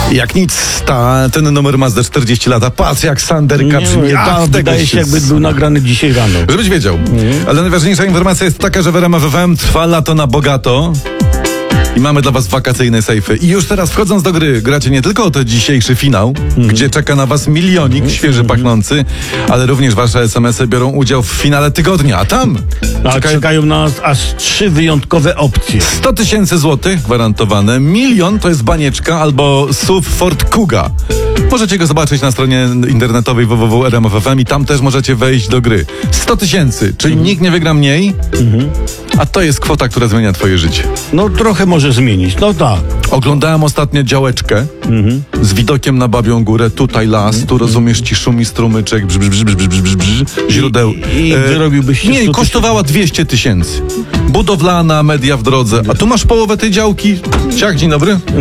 Jak nic, ten numer Mazda 40 lata. Patrz jak Sanderka brzmi. Wydaje się, jakby był nagrany dzisiaj rano. Żebyś wiedział. Ale najważniejsza informacja jest taka, że w RMF FM trwa lato na bogato. I mamy dla was wakacyjne sejfy. I już teraz wchodząc do gry, gracie nie tylko o ten dzisiejszy finał, gdzie czeka na was milionik świeży pachnący, ale również wasze SMS-y biorą udział w finale tygodnia. A tam czekają na nas aż 3 wyjątkowe opcje. 100 000 złotych gwarantowane, 1 000 000 to jest banieczka albo SUV Ford Kuga. Możecie go zobaczyć na stronie internetowej www.rmf.fm i tam też możecie wejść do gry. 100 000, czyli nikt nie wygra mniej, a to jest kwota, która zmienia twoje życie. No trochę może zmienić, no tak. Oglądałem ostatnio działeczkę z widokiem na Babią Górę, tutaj las, tu rozumiesz, ci szumi strumyczek, źródeł. I wyrobiłbyś się Nie, kosztowała 200 000. Budowlana, media w drodze, a tu masz połowę tej działki. Dzień dobry.